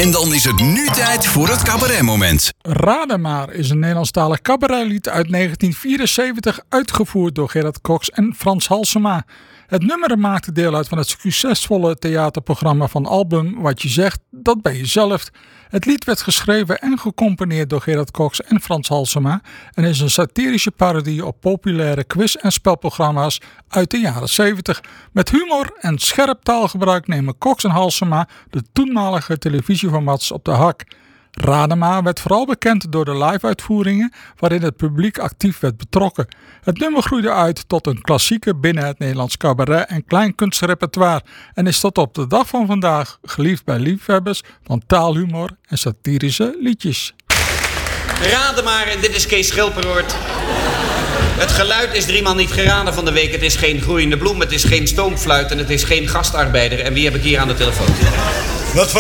En dan is het nu tijd voor het cabaretmoment. Raad maar is een Nederlandstalig cabaretlied uit 1974 uitgevoerd door Gerard Cox en Frans Halsema. Het nummer maakte deel uit van het succesvolle theaterprogramma van Album Wat je zegt, dat ben je zelf. Het lied werd geschreven en gecomponeerd door Gerard Cox en Frans Halsema en is een satirische parodie op populaire quiz- en spelprogramma's uit de jaren 70. Met humor en scherp taalgebruik nemen Cox en Halsema de toenmalige televisieformats op de hak. Radema werd vooral bekend door de live-uitvoeringen waarin het publiek actief werd betrokken. Het nummer groeide uit tot een klassieker binnen het Nederlands cabaret en kleinkunstrepertoire en is tot op de dag van vandaag geliefd bij liefhebbers van taalhumor en satirische liedjes. Raden maar, en dit is Kees Schilperoort. Het geluid is 3 maal niet geraden van de week. Het is geen groeiende bloem, het is geen stoomfluit en het is geen gastarbeider. En wie heb ik hier aan de telefoon? Wat